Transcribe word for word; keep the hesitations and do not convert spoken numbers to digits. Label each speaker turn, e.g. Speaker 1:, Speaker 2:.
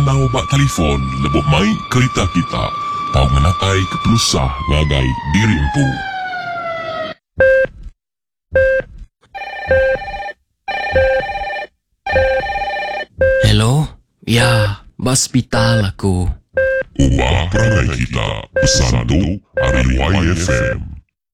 Speaker 1: Kalau bak telefon, lebih mai kereta kita. Tahu menakai kepelusah ngagai dirimpu.
Speaker 2: Hello? Ya, hospital aku.
Speaker 1: Ubah perangai kita. Pesan tu, hari Y F M.